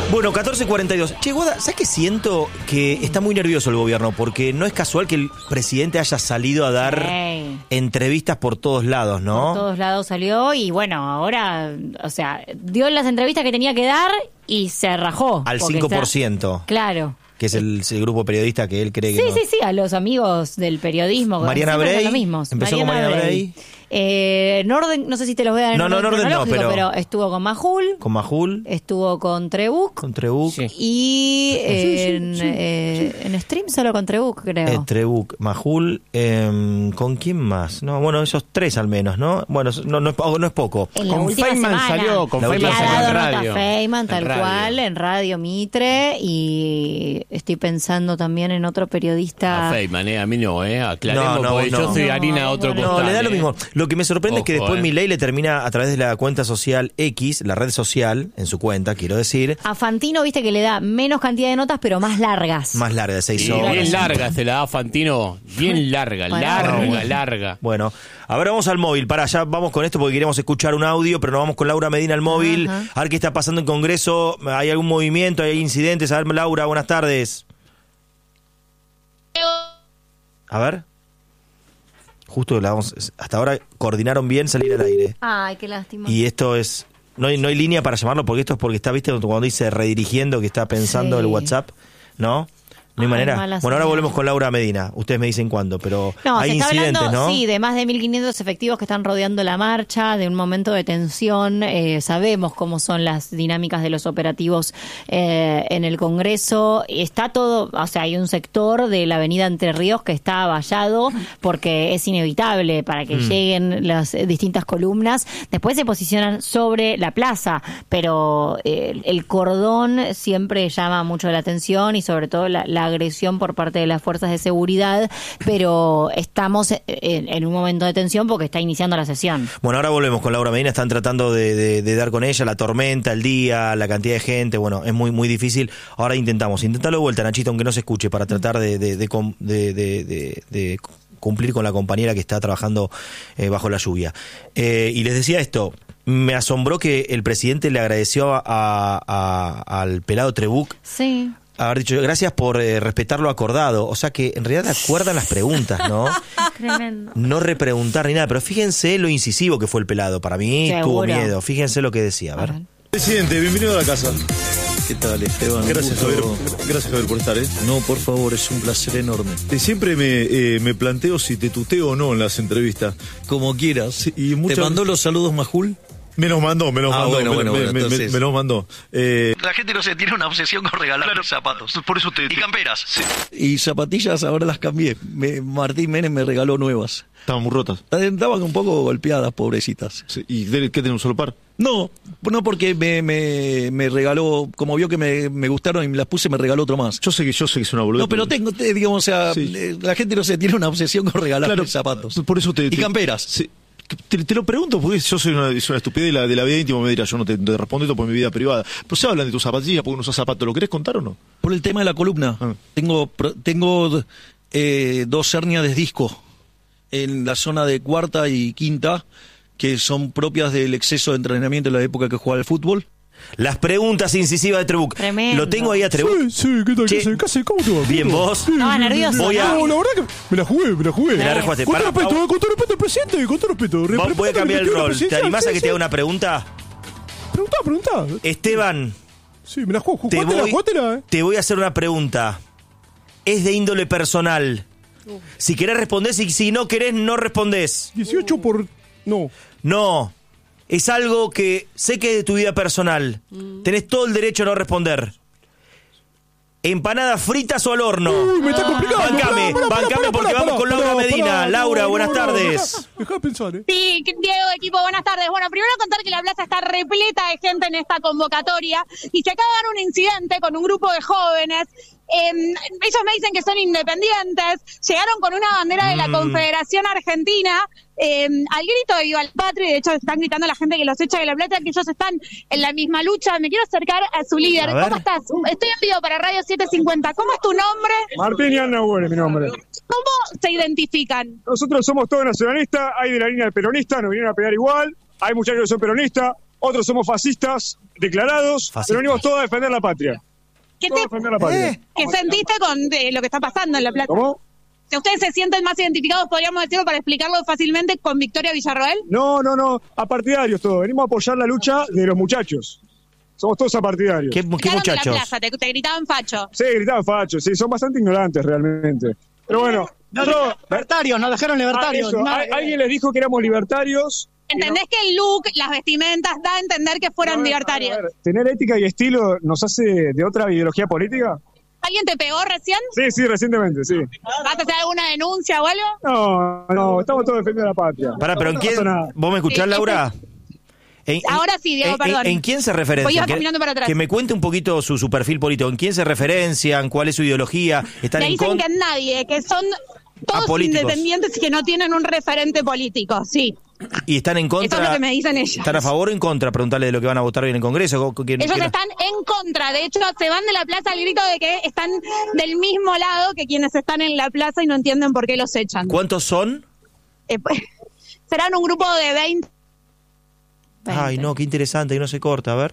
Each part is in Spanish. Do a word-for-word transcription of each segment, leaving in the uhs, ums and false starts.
Bueno, catorce cuarenta y dos. Che, Guada, ¿sabes qué siento? Que está muy nervioso el gobierno, porque no es casual que el presidente haya salido a dar hey. entrevistas por todos lados, ¿no? Por todos lados salió y bueno, ahora, o sea, dio las entrevistas que tenía que dar y se rajó. Al cinco por ciento. Está, claro. Que es el, el grupo periodista que él cree que Sí, no. sí, sí, a los amigos del periodismo. Mariana Bray. Empezó Mariana con Mariana Bray. Bray. Eh, Norden, no sé si te los voy a dar en no, orden, no, Norden no, pero, pero estuvo con Majul. Con Majul. Estuvo con Trebuch. Con Trebuch. Sí. Y eh, en, sí, sí, eh, sí. en stream solo con Trebuch, creo. Eh, Trebuch, Majul. Eh, ¿Con quién más? No, bueno, esos tres al menos, ¿no? Bueno, no, no, es, no es poco. En la con Feynman salió, con Feynman salió en radio. Feynman, tal en cual, en Radio Mitre. Y estoy pensando también en otro periodista. A Feynman, eh, a mí no, ¿eh? Aclaremos, no, no, porque no. yo soy no, harina a otro no, costal. No, le da eh. lo mismo. Lo que me sorprende Ojo, es que después eh. Milei le termina a través de la cuenta social X, la red social, en su cuenta, quiero decir. A Fantino, viste que le da menos cantidad de notas, pero más largas. Más largas, seis y horas. Bien larga se la da Fantino, bien larga, bueno, larga, bueno. larga. Bueno, ahora vamos al móvil. Para allá vamos con esto porque queremos escuchar un audio, pero nos vamos con Laura Medina al móvil. Ajá. A ver qué está pasando en Congreso. ¿Hay algún movimiento? ¿Hay incidentes? A ver, Laura, buenas tardes. A ver. Justo la vamos, hasta ahora coordinaron bien salir al aire. Ay, qué lástima. Y esto es, no hay, no hay línea para llamarlo porque esto es porque está, viste, cuando dice redirigiendo que está pensando sí. el WhatsApp, ¿no? No hay Ay, manera. Bueno, señal. Ahora volvemos con Laura Medina. Ustedes me dicen cuándo, pero no, hay se está incidentes, hablando, ¿no? Sí, de más de mil quinientos efectivos que están rodeando la marcha, de un momento de tensión. Eh, sabemos cómo son las dinámicas de los operativos eh, en el Congreso. Está todo, o sea, hay un sector de la avenida Entre Ríos que está vallado porque es inevitable para que mm. lleguen las distintas columnas. Después se posicionan sobre la plaza, pero eh, el cordón siempre llama mucho la atención y sobre todo la, la agresión por parte de las fuerzas de seguridad, pero estamos en, en un momento de tensión porque está iniciando la sesión. Bueno, ahora volvemos con Laura Medina, están tratando de, de, de dar con ella la tormenta, el día, la cantidad de gente, bueno, es muy muy difícil. Ahora intentamos, intentalo de vuelta, Nachito, aunque no se escuche, para tratar de, de, de, de, de, de, de cumplir con la compañera que está trabajando eh, bajo la lluvia. Eh, y les decía esto, me asombró que el presidente le agradeció a, a, al pelado Trebuch. Sí. Haber dicho gracias por eh, respetar lo acordado. O sea que en realidad acuerdan las preguntas, ¿no? Tremendo. No repreguntar ni nada. Pero fíjense lo incisivo que fue el pelado. Para mí Seguro. tuvo miedo. Fíjense lo que decía. A ver. Presidente, bienvenido a la casa. ¿Qué tal, Esteban? Gracias, Javier. Gracias, Javier, por estar, ¿eh? No, por favor, es un placer enorme. Siempre me, eh, me planteo si te tuteo o no en las entrevistas. Como quieras. Sí, y muchas... ¿Te mandó los saludos, Majul? Me los mandó, me los ah, mandó. Bueno, me, bueno, me, bueno, me, entonces... me, me los mandó. Eh... La gente no sé, tiene una obsesión con regalar claro, zapatos. Por eso te, y te... camperas. Sí. Y zapatillas ahora las cambié. Me, Martín Menem me regaló nuevas. Estaban muy rotas. Estaban un poco golpeadas, pobrecitas. Sí. ¿Y qué tiene un solo par? No, no porque me, me, me regaló, como vio que me, me gustaron y me las puse, me regaló otro más. Yo sé que yo sé que es una boludez. No, pero tengo, te, digamos, o sea, sí. la gente no sé, tiene una obsesión con regalar claro, zapatos. Por eso te, y te, camperas. Sí. Te, te lo pregunto porque yo soy una, soy una estupidez de la, de la vida íntima, me dirá, yo no te, te respondo esto por mi vida privada. Pero se hablan de tus zapatillas porque no usas zapatos, ¿lo querés contar o no? Por el tema de la columna. Ah. Tengo tengo eh, dos hernias de disco en la zona de cuarta y quinta que son propias del exceso de entrenamiento en la época que jugaba al fútbol. Las preguntas incisivas de Trebuch. Tremendo. Lo tengo ahí a Trebuch. Sí, sí, ¿qué tal? ¿Qué haces? ¿Cómo te va? Bien, ¿vos? Estaba nervioso. Voy a... No, la verdad que me la jugué, me la jugué. Me la rejugaste. Con todo Para, respeto, para... con todo respeto al presidente, con todo respeto. Vos, voy a cambiar el rol. ¿Te animás a que te haga una pregunta? Preguntá, preguntá. Esteban. Sí, me la juego. Te Jugátela, voy, jugátela, eh. te voy a hacer una pregunta. Es de índole personal. Uh. Si querés respondés y si no querés no respondés. dieciocho por... No. No. Es algo que sé que es de tu vida personal. Mm. Tenés todo el derecho a no responder. ¿Empanadas fritas o al horno? Uy, me está complicado. Bancame, pará, pará, bancame pará, porque pará, vamos con Laura pará, Medina. pará, Laura, no, buenas no, no, tardes. Dejá de pensar, ¿eh? Sí, Diego, equipo, buenas tardes. Bueno, primero contar que la plaza está repleta de gente en esta convocatoria y se acaba de dar un incidente con un grupo de jóvenes. Eh, ellos me dicen que son independientes, llegaron con una bandera de la mm. Confederación Argentina, eh, al grito de Viva la Patria, y de hecho están gritando a la gente que los echa de La Plata, que ellos están en la misma lucha. Me quiero acercar a su líder. ¿Cómo estás? Estoy en vivo para Radio setecientos cincuenta. ¿Cómo es tu nombre? Martín Yannahuel es mi nombre. ¿Cómo se identifican? Nosotros somos todos nacionalistas, hay de la línea del peronista, nos vinieron a pegar igual, hay muchachos que son peronistas, otros somos fascistas declarados, Fascistas. pero venimos todos a defender la patria. ¿Qué, Todos te, a defender la patria. Eh. ¿Qué sentiste con eh, lo que está pasando en La Plata? ¿Cómo? Si ustedes se sienten más identificados, podríamos decirlo para explicarlo fácilmente, con Victoria Villarroel. No, no, no, apartidarios todos. Venimos a apoyar la lucha de los muchachos. Somos todos apartidarios. ¿Qué, qué Gritaron de la muchachos? plaza, te, te gritaban facho. Sí, gritaban fachos, sí, son bastante ignorantes realmente. Pero bueno, nosotros- Libertarios, nos dejaron Ah, libertarios. eso, Nada- a- alguien les dijo que éramos libertarios. ¿Entendés que el look, las vestimentas, da a entender que fueran A ver, libertarios? a ver, tener ética y estilo nos hace de otra ideología política. ¿Alguien te pegó recién? Sí, sí, recientemente, sí. ¿Vas a hacer alguna denuncia o algo? No, no, estamos todos defendiendo la patria. Pará, pero ¿en No quién? pasa nada. ¿Vos me escuchás, Sí, Laura? En- Ahora sí, Diego, en- perdón. En, en quién se referencian? Voy Que, caminando para atrás. que me cuente un poquito su, su perfil político. ¿En quién se referencian? ¿Cuál es su ideología? ¿Están Me en dicen contra? que nadie, que son todos Apolíticos. independientes y que no tienen un referente político, sí. ¿Y están en contra? Eso es lo que me dicen ellos. ¿Están a favor o en contra? Preguntarle de lo que van a votar hoy en el Congreso. ¿Quién- Ellos quién- están en contra, de hecho se van de la plaza al grito de que están del mismo lado que quienes están en la plaza y no entienden por qué los echan. ¿Cuántos son? Eh, pues, serán un grupo de veinte. Ay, no, qué interesante, que no se corta, a ver.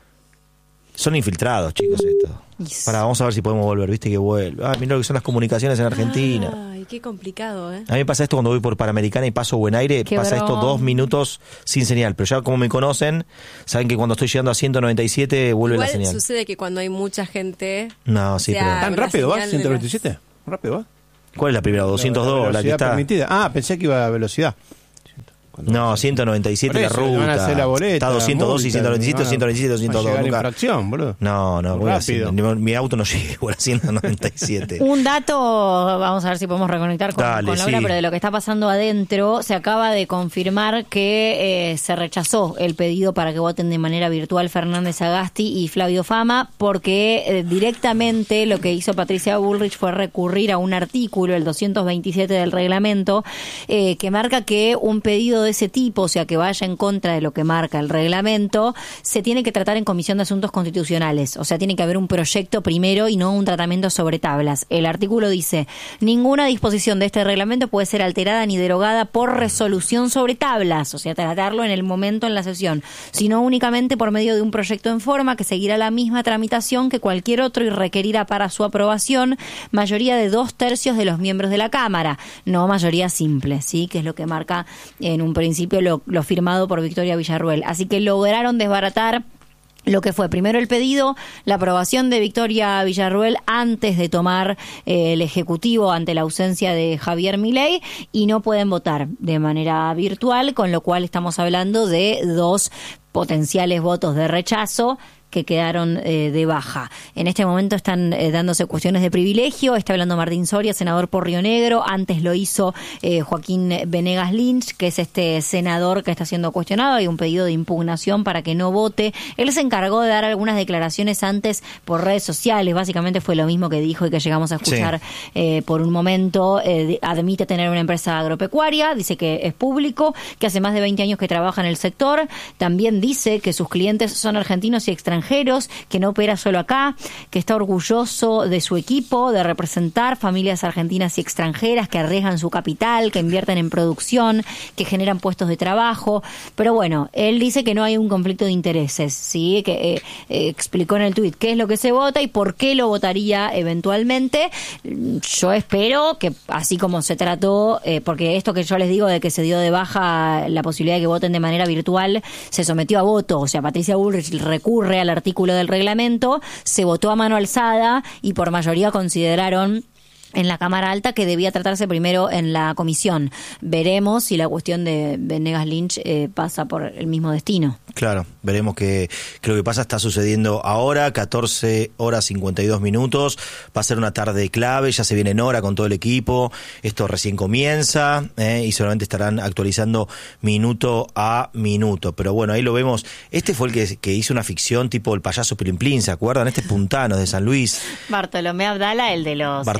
Son infiltrados, chicos, esto. Yes. Pará, vamos a ver si podemos volver, viste que vuelve. Ah, mira lo que son las comunicaciones en Argentina. Ay, qué complicado, ¿eh? A mí me pasa esto cuando voy por Panamericana y paso Buen Aire, Qué pasa esto bronca. dos minutos sin señal. Pero ya como me conocen, saben que cuando estoy llegando a ciento noventa y siete vuelve Igual la señal. sucede que cuando hay mucha gente... No, sí, o sea, pero... ¿Tan una rápido va? señal de ¿ciento noventa y siete? ¿Rápido va? ¿Cuál es la primera? doscientos dos, la, que velocidad está... permitida. Ah, pensé que iba a velocidad. No, ciento noventa y siete Por la eso, le van a ruta. hacer la boleta, Está doscientos dos y multa, ciento noventa y siete, van a- ciento noventa y siete, doscientos dos. va a llegar nunca- infracción, boludo. No, no, Muy voy a rápido. cien. mi auto no llega igual a ciento noventa y siete. Un dato, vamos a ver si podemos reconectar con, Dale, con Laura, sí. pero de lo que está pasando adentro, se acaba de confirmar que eh, se rechazó el pedido para que voten de manera virtual Fernández Agasti y Flavio Fama, porque eh, directamente lo que hizo Patricia Bullrich fue recurrir a un artículo, el doscientos veintisiete del reglamento, eh, que marca que un pedido de ese tipo, o sea, que vaya en contra de lo que marca el reglamento, se tiene que tratar en Comisión de Asuntos Constitucionales. O sea, tiene que haber un proyecto primero y no un tratamiento sobre tablas. El artículo dice: ninguna disposición de este reglamento puede ser alterada ni derogada por resolución sobre tablas, o sea, tratarlo en el momento en la sesión, sino únicamente por medio de un proyecto en forma que seguirá la misma tramitación que cualquier otro y requerirá para su aprobación mayoría de dos tercios de los miembros de la Cámara, no mayoría simple, ¿sí? Que es lo que marca en un principio lo, lo firmado por Victoria Villarruel. Así que lograron desbaratar lo que fue primero el pedido, la aprobación de Victoria Villarruel antes de tomar eh, el Ejecutivo ante la ausencia de Javier Milei, y no pueden votar de manera virtual, con lo cual estamos hablando de dos potenciales votos de rechazo que quedaron eh, de baja. En este momento están eh, dándose cuestiones de privilegio. Está hablando Martín Soria, senador por Río Negro. Antes lo hizo eh, Joaquín Venegas Lynch, que es este senador que está siendo cuestionado. Hay un pedido de impugnación para que no vote. Él se encargó de dar algunas declaraciones antes por redes sociales. Básicamente fue lo mismo que dijo y que llegamos a escuchar Sí. eh, por un momento. Eh, admite tener una empresa agropecuaria, dice que es público, que hace más de veinte años que trabaja en el sector. También dice que sus clientes son argentinos y extranjeros, que no opera solo acá, que está orgulloso de su equipo, de representar familias argentinas y extranjeras que arriesgan su capital, que invierten en producción, que generan puestos de trabajo. Pero bueno, él dice que no hay un conflicto de intereses, ¿sí? Que eh, eh, explicó en el tuit qué es lo que se vota y por qué lo votaría eventualmente. Yo espero que, así como se trató, eh, porque esto que yo les digo de que se dio de baja la posibilidad de que voten de manera virtual, se sometió a voto. O sea, Patricia Bullrich recurre al artículo del reglamento, se votó a mano alzada y por mayoría consideraron en la Cámara Alta que debía tratarse primero en la comisión. Veremos si la cuestión de Venegas Lynch eh, pasa por el mismo destino. Claro, veremos que, que lo que pasa está sucediendo ahora, catorce horas cincuenta y dos minutos, va a ser una tarde clave, ya se viene Nora con todo el equipo, esto recién comienza eh, y solamente estarán actualizando minuto a minuto, pero bueno, ahí lo vemos. Este fue el que, que hizo una ficción tipo el payaso Pilimplín, ¿se acuerdan? Este es Puntano de San Luis. Bartolomé Abdala, el de los... Bartolomé Abdala,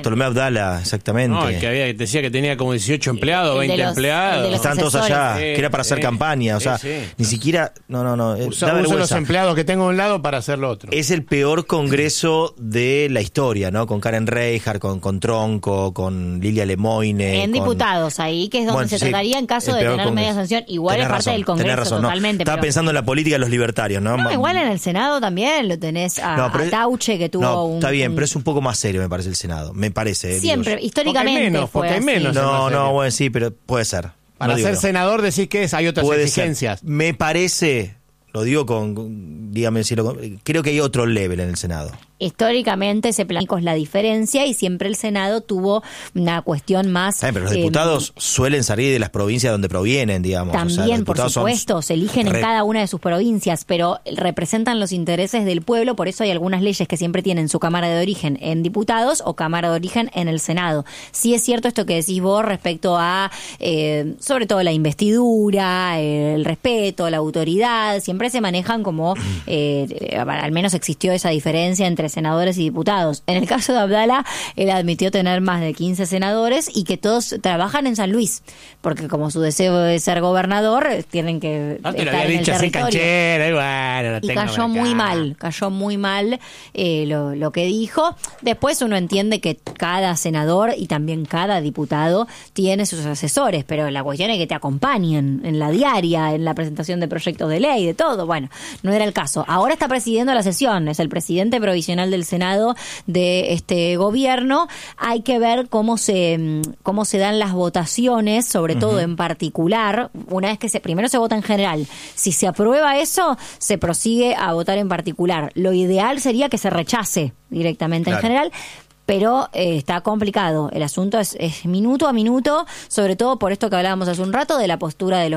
Abdala, exactamente. No, el que había, decía que tenía como dieciocho empleados, El de veinte los- empleados. el de los Estaban todos allá, Sí, que era para hacer sí, campaña, o sea, sí, sí. ni siquiera, no, no, no, eh, Usa, da uso los vergüenza. empleados que tengo a un lado para hacer lo otro. Es el peor congreso de la historia, ¿no? Con Karen Reijard, con, con Tronco, con Lilia Lemoine. En con- diputados, ahí, que es donde Bueno, se sí, trataría en caso el de peor tener media congreso. sanción. Igual Tenés es parte razón, del Congreso, tenés razón, no. totalmente. Estaba pero- pensando en la política de los libertarios, ¿no? No, igual en el Senado también lo tenés a, No, pero- a Tauche, que tuvo no, un... está bien, un- pero es un poco más serio, me parece, el Senado. Me parece. eh, digo Siempre, yo. históricamente Porque hay menos, fue porque hay así. menos. No, más no, serio. bueno, sí, pero puede ser. Para No digo ser no. senador decís que es, hay otras Puede exigencias. ser. Me parece, lo digo con, con- dígame si lo, creo que hay otro level en el Senado. Históricamente se planteó la diferencia y siempre el Senado tuvo una cuestión más... Está bien, pero los eh, diputados suelen salir de las provincias donde provienen, digamos. O sea, los También, por diputados son supuesto, se eligen en re- cada una de sus provincias, pero representan los intereses del pueblo, por eso hay algunas leyes que siempre tienen su cámara de origen en diputados o cámara de origen en el Senado. Sí es cierto esto que decís vos respecto a, eh, sobre todo la investidura, eh, el respeto, la autoridad, siempre se manejan como, eh, eh, al menos existió esa diferencia entre senadores y diputados. En el caso de Abdala, él admitió tener más de quince senadores y que todos trabajan en San Luis, porque como su deseo de ser gobernador, eh, tienen que No te lo estar había en dicho el así territorio. canchero, y bueno, lo Y tengo cayó acá. muy mal, cayó muy mal eh, lo, lo que dijo. Después uno entiende que cada senador y también cada diputado tiene sus asesores, pero la cuestión es que te acompañen en la diaria, en la presentación de proyectos de ley, de todo. Bueno, no era el caso. Ahora está presidiendo la sesión, es el presidente provisional del Senado de este gobierno. Hay que ver cómo se mm, cómo se dan las votaciones, sobre todo en particular, una vez que se primero se vota en general. Si se aprueba eso, se prosigue a votar en particular. Lo ideal sería que se rechace directamente Claro. en general. Pero eh, está complicado. El asunto es, es minuto a minuto, sobre todo por esto que hablábamos hace un rato de la postura de los